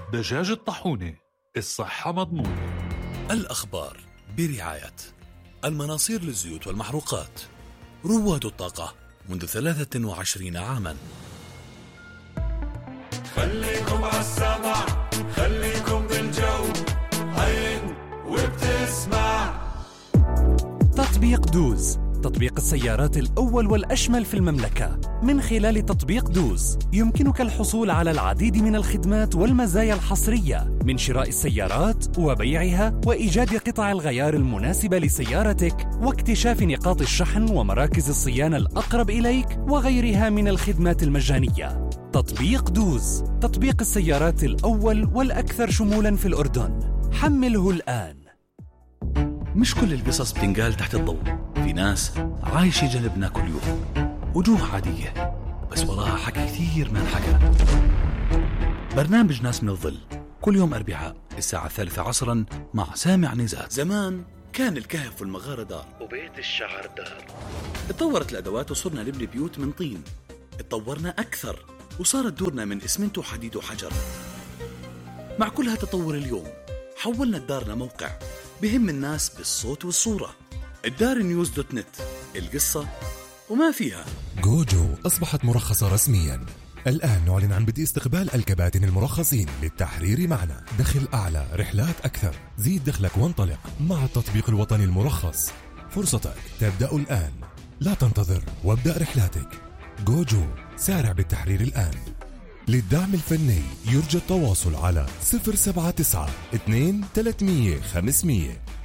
دجاج الطاحونة، الصحة مضمونة. الأخبار برعاية المناصير للزيوت والمحروقات، رواد الطاقة منذ 23 عاما. خليكم عالسمع، خليكم بالجو، هين وبتسمع. تطبيق دوز، تطبيق السيارات الأول والأشمل في المملكة. من خلال تطبيق دوز يمكنك الحصول على العديد من الخدمات والمزايا الحصرية، من شراء السيارات وبيعها وإيجاد قطع الغيار المناسبة لسيارتك واكتشاف نقاط الشحن ومراكز الصيانة الأقرب إليك وغيرها من الخدمات المجانية. تطبيق دوز، تطبيق السيارات الأول والأكثر شمولاً في الأردن. حمله الآن. مش كل القصص بتنقال تحت الضوء، في ناس عايشة جنبنا كل يوم، وجوه عادية بس وراها حكي كثير ما انحكى. برنامج ناس من الظل كل يوم أربعاء الساعة 3 عصرا مع سامع نزات. زمان كان الكهف والمغارة دار وبيت الشعر دار. اتطورت الأدوات وصرنا نبني بيوت من طين. اتطورنا أكثر وصارت دورنا من إسمنت وحديد وحجر. مع كل هالتطور اليوم حولنا الدار لموقع بهم الناس بالصوت والصورة. الدار نيوز دوت نت، القصة وما فيها. جوجو أصبحت مرخصة رسميا. الآن نعلن عن بدء استقبال الكباتن المرخصين للتحرير معنا. دخل أعلى، رحلات أكثر، زيد دخلك وانطلق مع التطبيق الوطني المرخص. فرصتك تبدأ الآن، لا تنتظر وابدأ رحلاتك. جوجو، سارع بالتحرير الآن. للدعم الفني يرجى التواصل على 079 2 300 500.